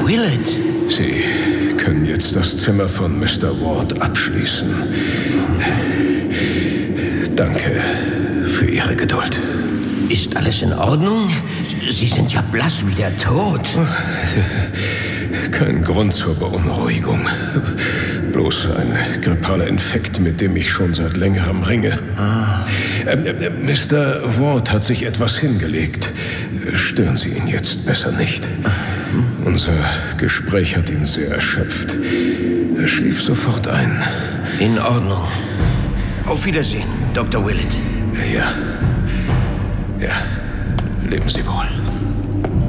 Willett! Sie können jetzt das Zimmer von Mr. Ward abschließen. Danke für Ihre Geduld. Ist alles in Ordnung? Sie sind ja blass wie der Tod. Kein Grund zur Beunruhigung. Bloß ein grippaler Infekt, mit dem ich schon seit längerem ringe. Mr. Ward hat sich etwas hingelegt. Stören Sie ihn jetzt besser nicht. Unser Gespräch hat ihn sehr erschöpft. Er schlief sofort ein. In Ordnung. Auf Wiedersehen, Dr. Willett. Ja. Ja. Leben Sie wohl.